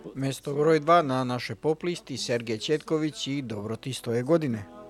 Mesto broj 2 na našoj pop listi Sergej Četković i Dobro ti stoje godine.